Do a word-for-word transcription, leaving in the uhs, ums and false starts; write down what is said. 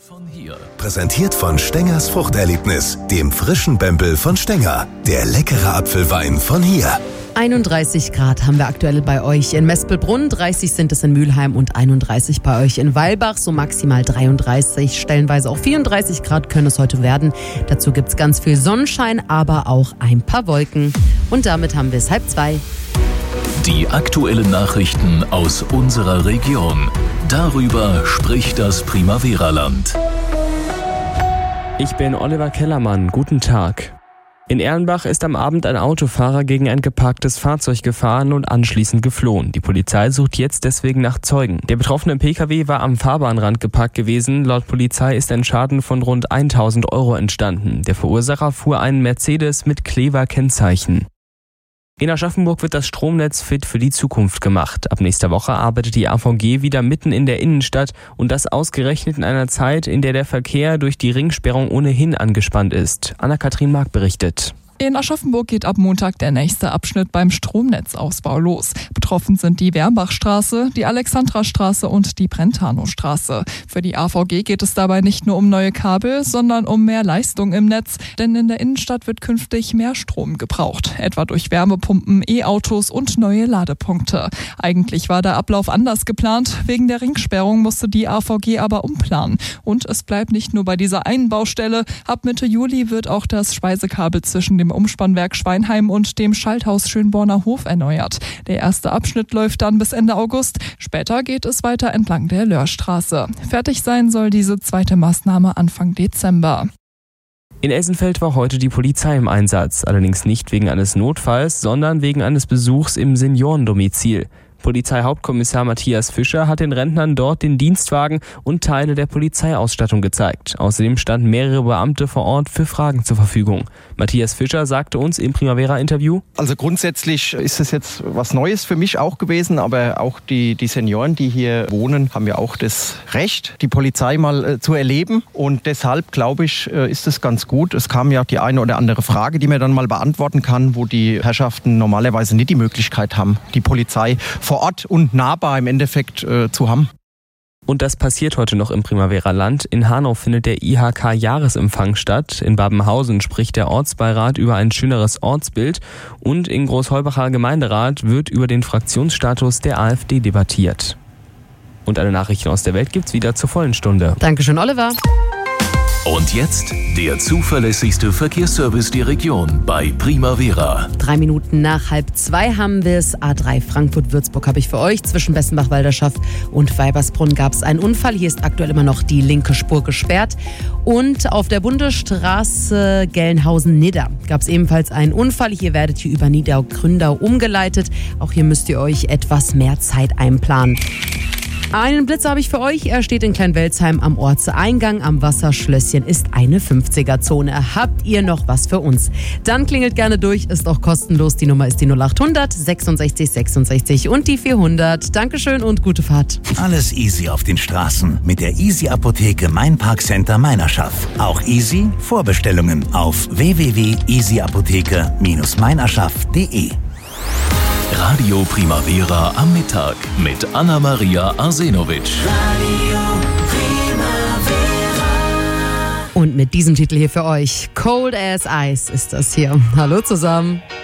Von hier. Präsentiert von Stengers Fruchterlebnis, dem frischen Bempel von Stenger. Der leckere Apfelwein von hier. einunddreißig Grad haben wir aktuell bei euch in Mespelbrunn, dreißig sind es in Mülheim und einunddreißig bei euch in Weilbach, so maximal dreiunddreißig, stellenweise auch vierunddreißig Grad können es heute werden. Dazu gibt es ganz viel Sonnenschein, aber auch ein paar Wolken. Und damit haben wir es halb zwei. Die aktuellen Nachrichten aus unserer Region. Darüber spricht das Primavera-Land. Ich bin Oliver Kellermann. Guten Tag. In Erlenbach ist am Abend ein Autofahrer gegen ein geparktes Fahrzeug gefahren und anschließend geflohen. Die Polizei sucht jetzt deswegen nach Zeugen. Der betroffene Pkw war am Fahrbahnrand geparkt gewesen. Laut Polizei ist ein Schaden von rund tausend Euro entstanden. Der Verursacher fuhr einen Mercedes mit Klever-Kennzeichen. In Aschaffenburg wird das Stromnetz fit für die Zukunft gemacht. Ab nächster Woche arbeitet die A V G wieder mitten in der Innenstadt und das ausgerechnet in einer Zeit, in der der Verkehr durch die Ringsperrung ohnehin angespannt ist. Anna-Kathrin Mark berichtet. In Aschaffenburg geht ab Montag der nächste Abschnitt beim Stromnetzausbau los. Betroffen sind die Werbachstraße, die Alexandrastraße und die Brentanostraße. Für die A V G geht es dabei nicht nur um neue Kabel, sondern um mehr Leistung im Netz. Denn in der Innenstadt wird künftig mehr Strom gebraucht, etwa durch Wärmepumpen, E-Autos und neue Ladepunkte. Eigentlich war der Ablauf anders geplant. Wegen der Ringsperrung musste die A V G aber umplanen. Und es bleibt nicht nur bei dieser einen Baustelle. Ab Mitte Juli wird auch das Speisekabel zwischen dem Umspannwerk Schweinheim und dem Schalthaus Schönborner Hof erneuert. Der erste Abschnitt läuft dann bis Ende August. Später geht es weiter entlang der Löhrstraße. Fertig sein soll diese zweite Maßnahme Anfang Dezember. In Essenfeld war heute die Polizei im Einsatz, allerdings nicht wegen eines Notfalls, sondern wegen eines Besuchs im Seniorendomizil. Polizeihauptkommissar Matthias Fischer hat den Rentnern dort den Dienstwagen und Teile der Polizeiausstattung gezeigt. Außerdem standen mehrere Beamte vor Ort für Fragen zur Verfügung. Matthias Fischer sagte uns im Primavera-Interview: Also grundsätzlich ist es jetzt was Neues für mich auch gewesen, aber auch die, die Senioren, die hier wohnen, haben ja auch das Recht, die Polizei mal äh, zu erleben. Und deshalb, glaube ich, äh, ist es ganz gut. Es kam ja die eine oder andere Frage, die man dann mal beantworten kann, wo die Herrschaften normalerweise nicht die Möglichkeit haben, die Polizei vor Ort und nahbar im Endeffekt äh, zu haben. Und das passiert heute noch im Primavera-Land. In Hanau findet der I H K-Jahresempfang statt. In Babenhausen spricht der Ortsbeirat über ein schöneres Ortsbild. Und in Großholbacher Gemeinderat wird über den Fraktionsstatus der AfD debattiert. Und alle Nachrichten aus der Welt gibt's wieder zur vollen Stunde. Dankeschön, Oliver. Und jetzt der zuverlässigste Verkehrsservice der Region bei Primavera. Drei Minuten nach halb zwei haben wir es. A drei Frankfurt-Würzburg habe ich für euch. Zwischen Bessenbach-Walderschaft und Weibersbrunn gab es einen Unfall. Hier ist aktuell immer noch die linke Spur gesperrt. Und auf der Bundesstraße Gelnhausen-Nidda gab es ebenfalls einen Unfall. Hier werdet ihr über Niedau-Gründau umgeleitet. Auch hier müsst ihr euch etwas mehr Zeit einplanen. Einen Blitzer habe ich für euch. Er steht in Kleinwelzheim am Ortseingang. Am Wasserschlösschen ist eine fünfziger-Zone. Habt ihr noch was für uns? Dann klingelt gerne durch, ist auch kostenlos. Die Nummer ist die null acht hundert sechsundsechzig sechsundsechzig und die vierhundert. Dankeschön und gute Fahrt. Alles easy auf den Straßen mit der Easy Apotheke Mein Parkcenter Meinerschaft. Auch easy Vorbestellungen auf w w w punkt easy apotheke Bindestrich meinerschaft punkt de. Radio Primavera am Mittag mit Anna-Maria Arsenovic. Und mit diesem Titel hier für euch, Cold as Ice ist das hier. Hallo zusammen.